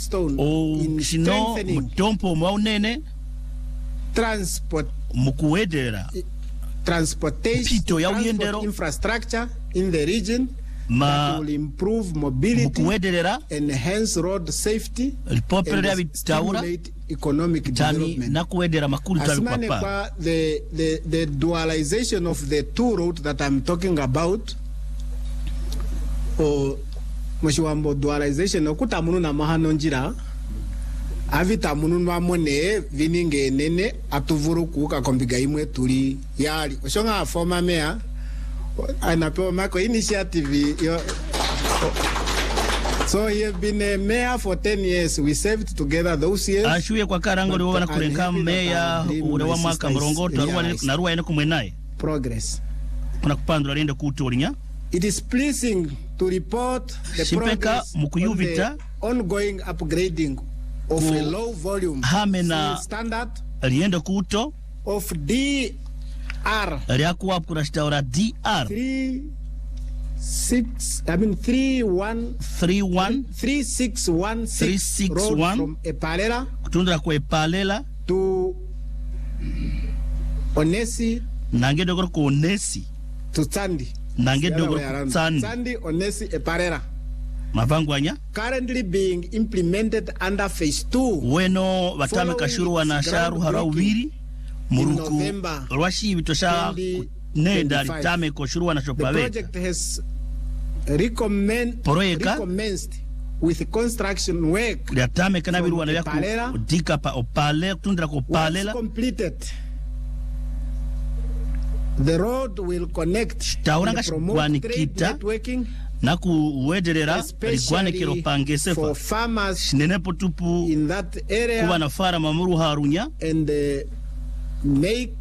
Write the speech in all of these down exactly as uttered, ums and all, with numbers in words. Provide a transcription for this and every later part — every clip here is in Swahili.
in strengthening transport transportation infrastructure in the region that will improve mobility, enhance road safety, and stimulate economic development. Asimane kwa the, the, the dualization of the two routes that I'm talking about, or Moshiwambo dualization, okuta munu na mahano njira, avita munu na mone vininge nene atuvuru kuka kombiga imwe turi yari. Oshonga former mayor, anapewa mako initiative yo. So he have been a mayor for ten years. We served together those years. Ashuye kwa karango liwa wana kurenka mayor urewa mwaka mrongo naruwa ene kumwenae. Progress. Kuna kupandura liende kutorinya. It is pleasing to report the progress on the ongoing upgrading of a low volume standard liende kuto of D R. Liakuwa kuna shitaura D R. Three six, I mean three one three one three six one three six one from Epalela kutundra kwa Epalela to Onesi nange dogoro ko Onesi to Tsandi nange dogoro Tsandi Tsandi Onesi Epalela mavangwanya currently being implemented under phase two weno watame kashuru wana sharu harawiri muruku rwashi bitosha nenda litame koshuru wana shopawe. The project has recommend, recommenced with construction work. Litame kanabiru wana yaku dika pa opale tundra ko palela. Once completed, the road will connect tauranga promote trade networking na kuwederera ligwane kero pangesefa for farmers nenepo tupu in that area kuwa na fara mamuru harunya and uh, make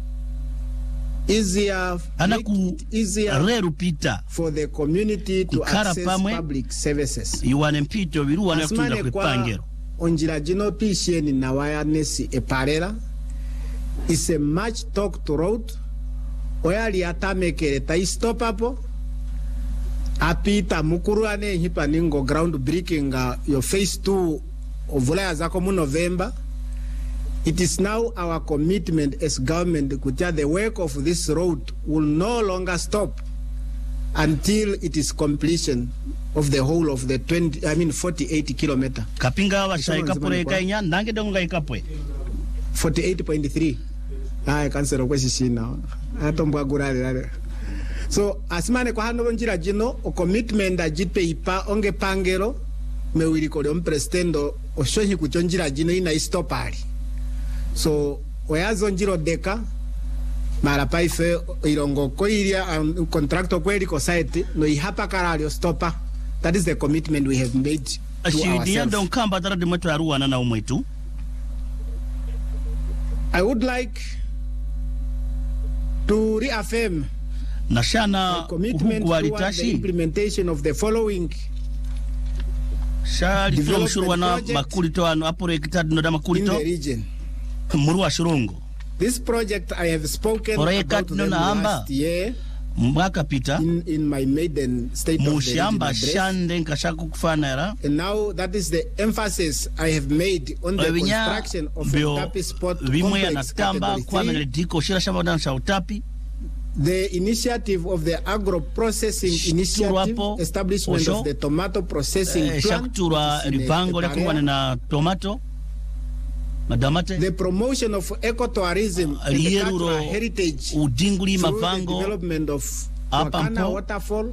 easier anaku reru pita for the community to access public services. Iwane mpito viru wana kutunda kwepangero onjira jino pisheni na wayanesi Epalela is a much talked road. Oyali atamekere ta stop hapo apita mukuru ane hipa ningo ground breaking uh, your phase two of Vulaya zako mu November. It is now our commitment as government that the work of this road will no longer stop until it is completion of the whole of the twenty, I mean forty-eight kilometer. Kapinga wa shaika pore kainya nange donga ikapwe. forty-eight point three. Ah, kansero kwa shishina. Atombwa gurale. So asimane kwa hano njira jino o commitment ajipe ipa onge pangero me wirikole omprestendo oshohi kuchonjira jino ina istopari. So oyazo njiro deka mara paife irongo ko iria um, contractor kweli ko site no ihapa karalio stopper. That is the commitment we have made to ourselves. Don't come but the mwetu aruwa na umwetu. I would like to reaffirm Nashana commitment towards the implementation of the following Shari development project in the region. This project I have spoken about them last year in, in my maiden state of the address. And now that is the emphasis I have made on the construction of the Tapi Sport Complex Category. The initiative of the agro-processing initiative, establishment of the tomato processing plant, the promotion of ecotourism and the cultural heritage through the development of Wakana Waterfall,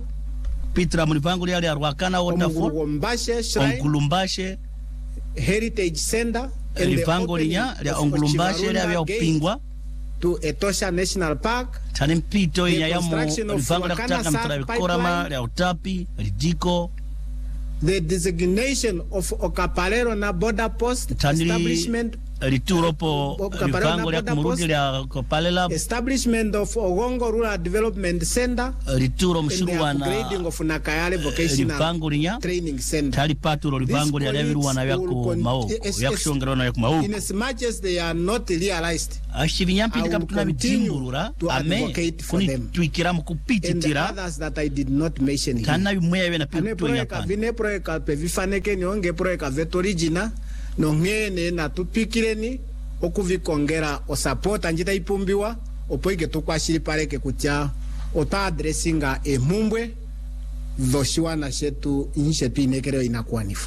Ongulumbashe Shrine, Heritage Center, and the opening of Gate to Etosha National Park, the construction of Wakana Pipeline, the designation of Okapalero na border post establishment rituro po lipango lya kumurudi lya kopalela establishment of Ogongo Rural Development Center rituro mshuruwana upgrading of Nakayale Vocational Training Center tali paturo lipango lya leviruwana vyako mao vyakushongerana vyaku mao in as much as they are not realized ashivinyampi kapituna bitimburura ame kunitwikira mukupititira and others that I did not mention here kana bimwe bena pitunya pa vine proeka pe vifaneke ni onge proeka veto original no ngene na tupikireni okuvikongera o support anjita ipumbiwa opoige tukwashiri pareke kutya ota addressinga emumbwe dhoshiwana shetu inshetu inekero inakuanifa.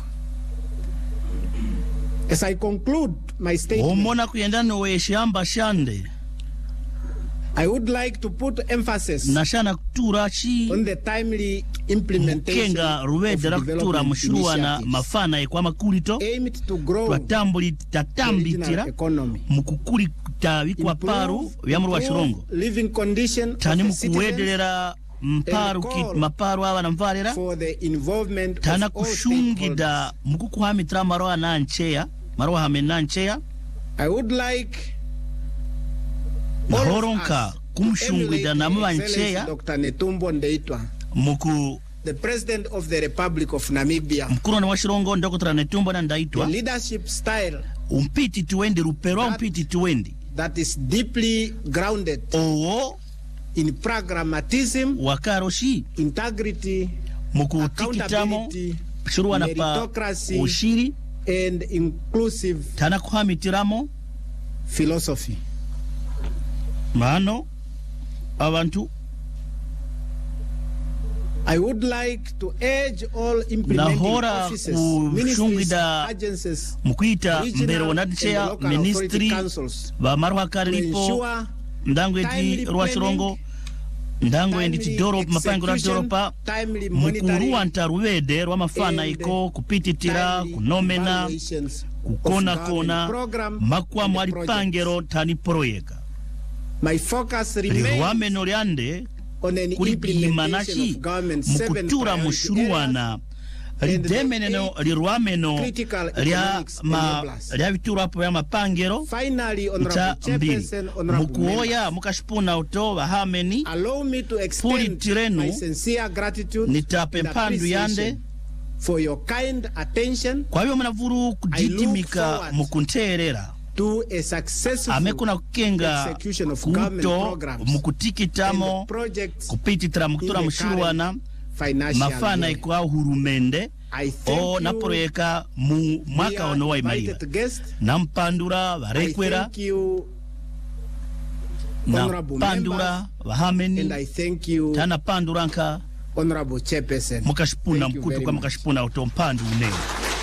As I conclude my statement, omona kuyendano we shamba shande I would like to put emphasis nashana kutura chi on the timely implementation of development initiatives mafana ekwa makulito aimed to grow twatambuli tatambitira mukukuri tabikwa paru byamuru wa Shirongo living condition tani mukuwederera mparu kit maparu aba namvalera for the involvement tana kushungida mukukuhamitra maroa nancheya maroa hamenancheya. I would like horonka kumshungida na mwancheya Doctor Netumbo Ndeitwa muku the President of the Republic of Namibia mkuru wa Shirongo Doctor Netumbo Ndeitwa leadership style umpiti tuendi rupero umpiti tuendi that is deeply grounded owo in pragmatism wakaroshi integrity muku tikitamo shurwa na pa ushiri and inclusive tana kuhamitiramo philosophy mano abantu. I would like to urge all implementing offices, ministries, agencies, mukuita mbero wanadchea ministry ba marwa karipo ndango eti rwa Shirongo ndango eti Doropa mapango ra Doropa mukuru antaruwede rwa mafana iko kupititira kunomena kukona kona makwa mwali pangero tani proyeka. My focus remains on an implementation of government's seven priority areas ridemeneno lirwameno lya ma lya viturapo ya mapangero. Finally, Honorable Chairperson, Honorable mukuoya mukashipuna uto bahameni allow me to extend my sincere gratitude and appreciation for your kind attention. Kwa hivyo mnavuru kujitimika mukunterera to a successful amekuna kukenga execution of government programs mukutikitamo kupititira mukutura mushurwana mafana ikuwa hurumende o na proyeka mu mwaka ono wa imaria na mpandura varekwera na pandura vahameni tana pandura nka Honorable Chairperson mukashipuna mkutu kwa mukashipuna uto mpandu uneo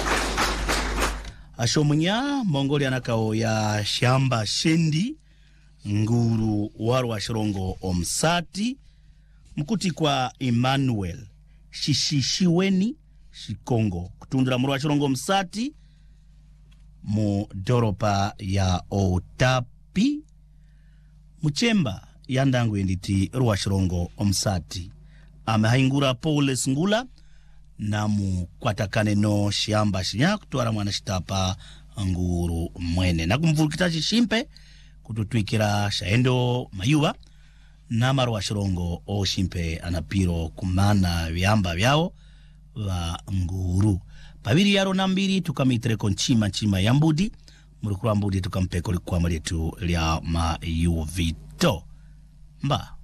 ashomunya Mongolia nakao ya shamba shendi nguru waru wa Shirongo omsati mkuti kwa Emmanuel shishishiweni shikongo kutundura muru wa Shirongo omsati mu Doropa ya Otapi muchemba yandangu enditi ruwa Shirongo omsati amehaingura Paules Ngula na mu kwatakane no shiamba shinya kutwara mwana shitapa nguru mwene na kumvurukitaji shimpe kututwikira shaendo mayuwa na marwa Shirongo o shimpe anapiro kumana viamba vyao wa nguru pabiri yaro nambiri tukamitre konchima chima yambudi murukura mbudi tukampeko likuwa maletu lya mayuvito mba